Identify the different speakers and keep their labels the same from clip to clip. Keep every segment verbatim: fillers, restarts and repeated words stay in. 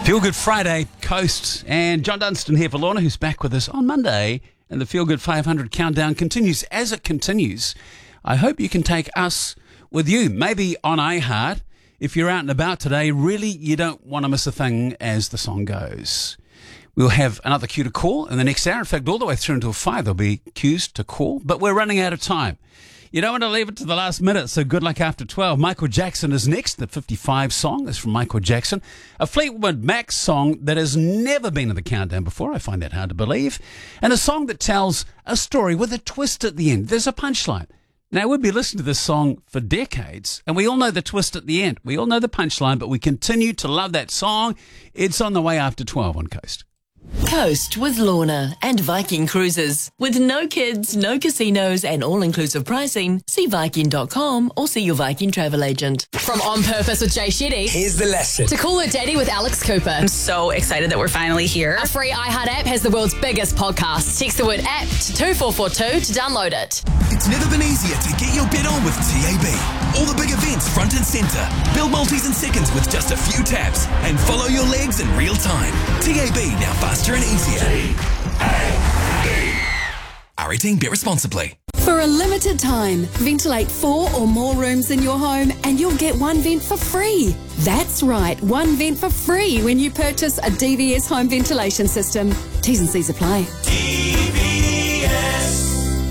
Speaker 1: Feel Good Friday, Coast, and John Dunstan here for Lorna, who's back with us on Monday, and the Feel Good five hundred countdown continues. As it continues, I hope you can take us with you, maybe on iHeart. If you're out and about today, really, you don't want to miss a thing as the song goes. We'll have another cue to call in the next hour. In fact, all the way through until five, there'll be cues to call, but we're running out of time. You don't want to leave it to the last minute, so good luck after twelve. Michael Jackson is next. The fifty-five song is from Michael Jackson. A Fleetwood Mac song that has never been in the countdown before. I find that hard to believe. And a song that tells a story with a twist at the end. There's a punchline. Now, we've been listening to this song for decades, and we all know the twist at the end. We all know the punchline, but we continue to love that song. It's on the way after twelve on Coast.
Speaker 2: Coast with Lorna and Viking Cruises. With no kids, no casinos and all-inclusive pricing, see Viking dot com or see your Viking travel agent.
Speaker 3: From On Purpose with Jay Shetty.
Speaker 4: Here's the lesson.
Speaker 3: To Call Her Daddy with Alex Cooper.
Speaker 5: I'm so excited that we're finally here.
Speaker 3: Our free iHeart app has the world's biggest podcast. Text the word app to two four four two to download it.
Speaker 6: It's never been easier to get your bet on with T A B. All the big events front and centre. Build multis in seconds with just a few taps and follow your legs in real time. T A B, now faster and easier. T A B. R eighteen, bet responsibly.
Speaker 7: For a limited time, ventilate four or more rooms in your home and you'll get one vent for free. That's right, one vent for free when you purchase a D V S home ventilation system. T's and C's apply.
Speaker 6: D V S.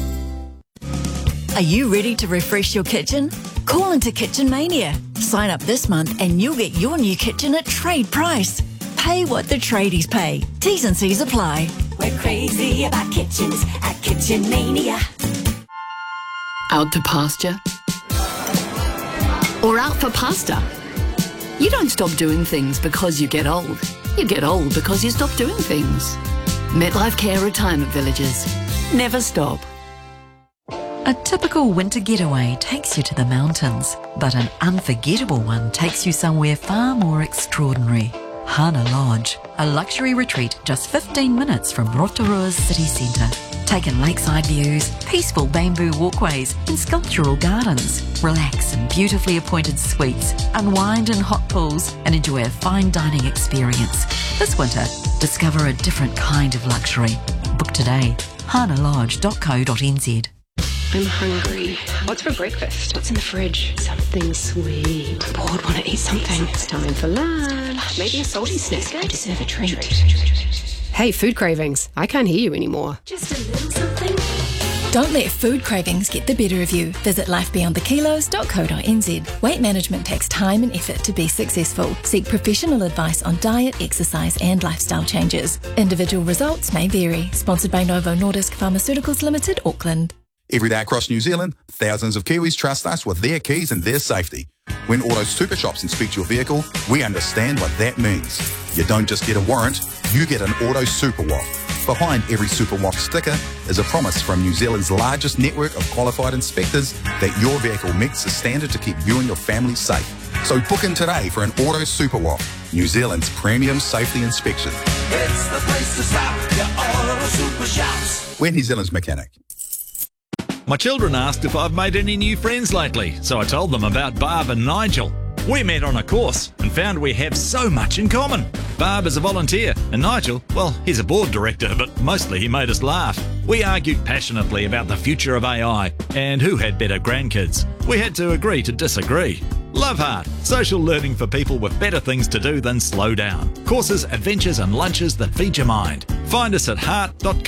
Speaker 8: Are you ready to refresh your kitchen? Call into Kitchen Mania. Sign up this month and you'll get your new kitchen at trade price. Pay what the tradies pay. T's and C's apply.
Speaker 9: We're crazy about kitchens at Kitchen Mania.
Speaker 10: Out to pasture? Or out for pasta? You don't stop doing things because you get old. You get old because you stop doing things. MetLife Care Retirement Villages. Never stop.
Speaker 11: A typical winter getaway takes you to the mountains, but an unforgettable one takes you somewhere far more extraordinary. Hana Lodge, a luxury retreat just fifteen minutes from Rotorua's city centre. Take in lakeside views, peaceful bamboo walkways and sculptural gardens. Relax in beautifully appointed suites, unwind in hot pools and enjoy a fine dining experience. This winter, discover a different kind of luxury. Book today, hana lodge dot co dot n z.
Speaker 12: I'm hungry. What's for breakfast? What's in the fridge? Something sweet. I'm bored, want to eat something. It's time for lunch. Maybe a salty snack. I deserve a treat. Hey, food cravings. I can't hear you anymore.
Speaker 9: Just a little something.
Speaker 13: Don't let food cravings get the better of you. Visit life beyond the kilos dot co dot n z. Weight management takes time and effort to be successful. Seek professional advice on diet, exercise and lifestyle changes. Individual results may vary. Sponsored by Novo Nordisk Pharmaceuticals Limited, Auckland.
Speaker 14: Every day across New Zealand, thousands of Kiwis trust us with their keys and their safety. When Auto Super Shops inspect your vehicle, we understand what that means. You don't just get a warrant, you get an Auto Super W A F. Behind every Super W A F sticker is a promise from New Zealand's largest network of qualified inspectors that your vehicle meets the standard to keep you and your family safe. So book in today for an Auto Super W A F, New Zealand's premium safety inspection.
Speaker 6: It's the place to stop, your Auto Super Shops.
Speaker 14: We're New Zealand's mechanic.
Speaker 15: My children asked if I've made any new friends lately, so I told them about Barb and Nigel. We met on a course and found we have so much in common. Barb is a volunteer and Nigel, well, he's a board director, but mostly he made us laugh. We argued passionately about the future of A I and who had better grandkids. We had to agree to disagree. Love Heart, social learning for people with better things to do than slow down. Courses, adventures and lunches that feed your mind. Find us at heart dot